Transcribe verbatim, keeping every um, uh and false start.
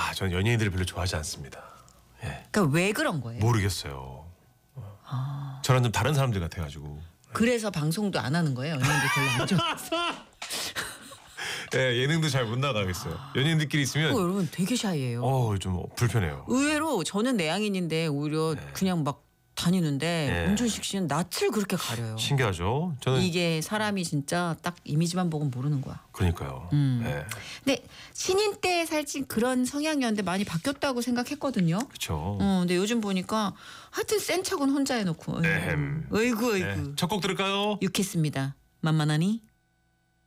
아, 전 연예인들을 별로 좋아하지 않습니다. 예. 그러니까 왜 그런 거예요? 모르겠어요. 아, 저랑 좀 다른 사람들 같아가지고. 그래서 방송도 안 하는 거예요. 연예인들 별로 안 좋아. 예, 예능도 잘 못 나가겠어요. 연예인들끼리 있으면 어, 여러분 되게 샤이해요. 어, 좀 불편해요. 의외로 저는 내향인인데 오히려 네. 그냥 막 다니는데 네. 문준식 씨는 낯을 그렇게 가려요. 신기하죠? 저는 이게 사람이 진짜 딱 이미지만 보고 모르는 거야. 그러니까요. 음. 예. 근데 신인 때 살찐 그런 성향이었는데 많이 바뀌었다고 생각했거든요. 그렇죠. 어, 근데 요즘 보니까 하여튼 센 척은 혼자 해놓고. 에헴. 어이구 어이구. 네. 첫 곡 들을까요? 유쾌습니다. 만만하니?